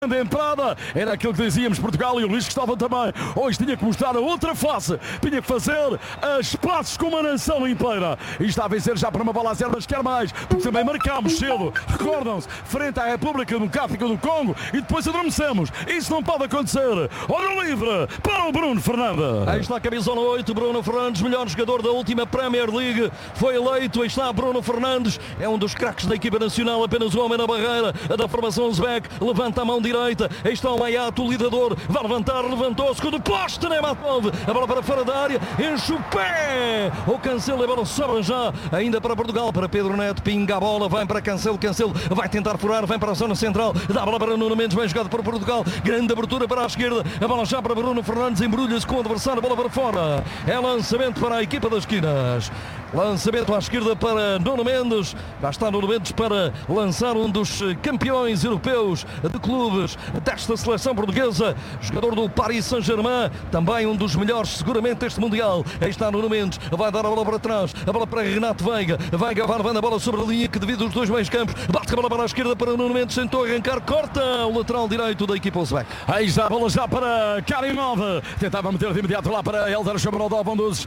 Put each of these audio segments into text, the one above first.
A entrada era aquilo que dizíamos, Portugal e o Luís Cristóvão também. Hoje tinha que mostrar a outra face, tinha que fazer as passos com uma nação inteira. E está a vencer já para uma bola a zero, mas quer mais, porque também marcámos cedo, recordam-se, frente à República Democrática do Congo e depois adormecemos. Isso não pode acontecer. Olho livre para o Bruno Fernandes. Aí está a camisola 8, Bruno Fernandes, melhor jogador da última Premier League. Foi eleito, aí está Bruno Fernandes, é um dos craques da equipa nacional, apenas um homem na barreira da formação uzbek, levanta a mão direita, aí está o Mayato, o lidador, vai levantar, levantou, segundo poste, Nematov, a bola para fora da área, enche o pé, o Cancelo, a bola sobra já, ainda para Portugal, para Pedro Neto, pinga a bola, vai para Cancelo, Cancelo vai tentar furar, vem para a zona central, dá a bola para Nuno Mendes, bem jogado para Portugal, grande abertura para a esquerda, a bola já para Bruno Fernandes, embrulha-se com o adversário, a bola para fora, é lançamento para a equipa das esquinas, lançamento à esquerda para Nuno Mendes, já está Nuno Mendes para lançar um dos campeões europeus de clubes desta seleção portuguesa, jogador do Paris Saint-Germain, também um dos melhores seguramente deste Mundial. Aí está Nuno Mendes, vai dar a bola para trás, a bola para Renato Veiga, Veiga vai levando a bola sobre a linha que divide os dois meios campos, bate a bola para a esquerda para Nuno Mendes, tentou arrancar, corta o lateral direito da equipa uzbek. Aí está a bola já para Karimov, tentava meter de imediato lá para Eldar Shomurodov,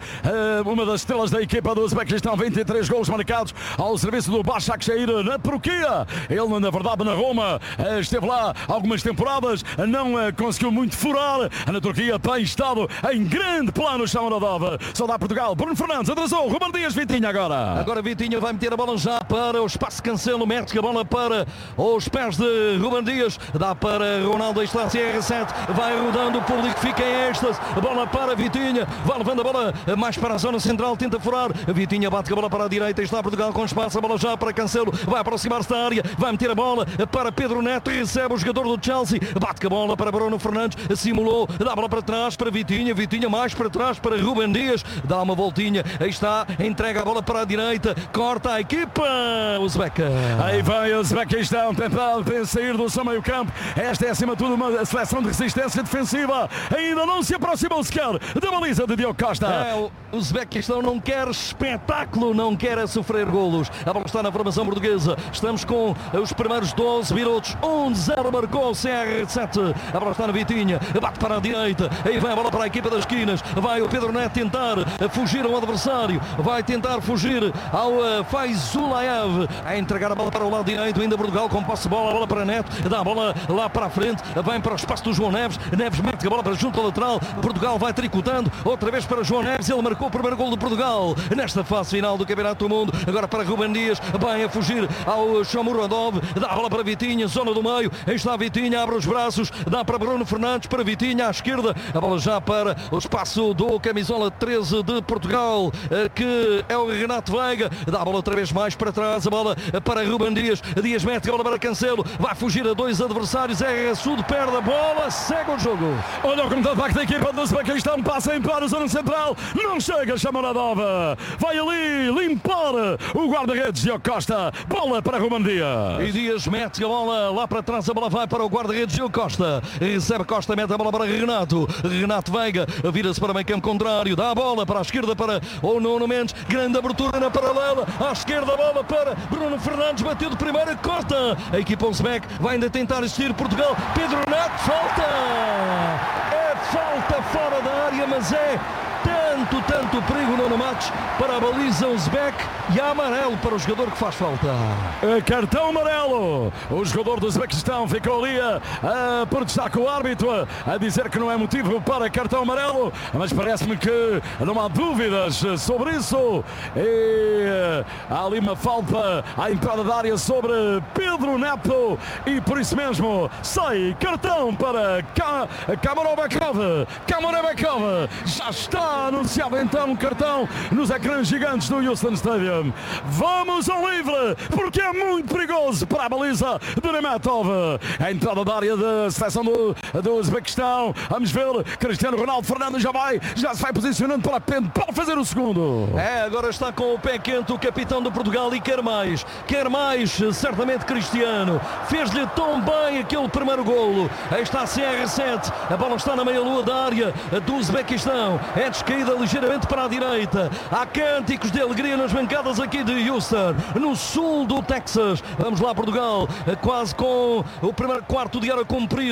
uma das estrelas da equipa do Uzbequistão, 23 golos marcados ao serviço do Başakşehir na Turquia. Ele na verdade na Roma esteve lá algumas temporadas, não conseguiu muito furar. Na Turquia tem estado em grande plano Shomurodov. Só dá Portugal, Bruno Fernandes atrasou, Ruben Dias, Vitinha agora. Agora Vitinha vai meter a bola já para o espaço Cancelo, mete a bola para os pés de Ruben Dias, dá para Ronaldo, aí está CR7, vai rodando, o público fica em êxtase, a bola para Vitinha, vai levando a bola mais para a zona central, tenta furar, Vitinha bate a bola para a direita, está Portugal com espaço, a bola já para Cancelo, vai aproximar-se da área, vai meter a bola para Pedro Neto, recebe o jogador do Chelsea, bate a bola para Bruno Fernandes, simulou, dá a bola para trás para Vitinha, Vitinha mais para trás para Ruben Dias, dá uma voltinha, aí está, entrega a bola para a direita, corta a equipa uzbeca. Aí vai o Uzbequistão tentar sair do seu meio campo. Esta é acima de tudo uma seleção de resistência defensiva, ainda não se aproximou sequer da baliza de Diogo Costa. O Uzbequistão não quer espetáculo, não quer sofrer golos. A bola está na formação portuguesa, estamos com os primeiros 12 minutos, 1-0 marcou o CR7, a bola está na Vitinha, bate para a direita, aí vai a bola para a equipa das esquinas, vai o Pedro Neto tentar fugir ao adversário, vai tentar fugir ao Faizulaev, a entregar a bola para o lado direito, ainda Portugal com posse de bola, a bola para Neto, dá a bola lá para a frente, vem para o espaço do João Neves, Neves mete a bola para junto ao lateral, Portugal vai tricotando, outra vez para João Neves, ele marcou o primeiro gol de Portugal nesta fase final do Campeonato do Mundo, agora para Ruben Dias, vai a fugir ao Shomurodov, dá a bola para Vitinha, zona do meio, aí está Vitinha, abre os braços, dá para Bruno Fernandes, para Vitinha à esquerda, a bola já para o espaço do camisola 13 de Portugal, que é o Renato Veiga, dá a bola outra vez mais para trás, a bola para Ruben Dias, Dias mete a bola para Cancelo, vai fugir a dois adversários, é Rassudo, perde a bola, segue o jogo. Olha o comandante da equipa do Uzbequistão, passa em para a zona central, não chega, Shomurodov, vai ali limpar o guarda-redes Diogo Costa, bola para Ruben Dias. E Dias mete a bola lá para trás, a bola vai para o guarda-redes Diogo Costa, recebe Costa, mete a bola para Renato, Renato Veiga, vira-se para o meio campo contrário, dá a bola para a esquerda para o Nuno Mendes, grande abertura na paralela, à esquerda a bola para Bruno Fernandes, bateu de primeira, corta, a equipa uzbek vai ainda tentar assistir Portugal, Pedro Neto, falta, é falta fora da área, mas é tanto perigo no Matos para a baliza uzbek e amarelo para o jogador que faz falta. Cartão amarelo, o jogador do Uzbequistão ficou ali a protestar com o árbitro, a dizer que não é motivo para cartão amarelo, mas parece-me que não há dúvidas sobre isso, e há ali uma falta à entrada da área sobre Pedro Neto e por isso mesmo sai cartão para Kamurovakov, já está anunciado então um cartão nos ecrãs gigantes do Houston Stadium. Vamos ao livre, porque é muito perigoso para a baliza de Nematov. A entrada da área da seleção do Uzbequistão. Vamos ver, Cristiano Ronaldo Fernandes já se vai posicionando para fazer o segundo. Agora está com o pé quente o capitão de Portugal e quer mais, certamente Cristiano. Fez-lhe tão bem aquele primeiro golo. Aí está CR7, a bola está na meia-lua da área do Uzbequistão. É de caída ligeiramente para a direita. Há cânticos de alegria nas bancadas aqui de Houston, no sul do Texas. Vamos lá, Portugal, quase com o primeiro quarto de hora cumprido.